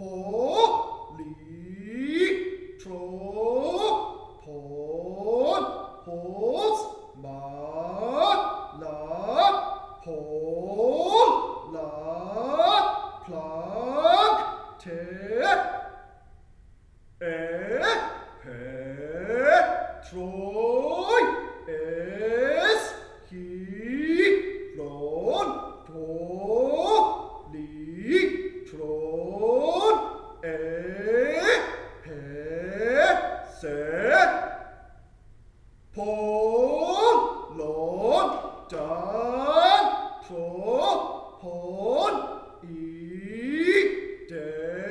婆里tro婆婆马拉婆拉 plug 铁Troy es he ron to li tron se pon lon dan tro pon I de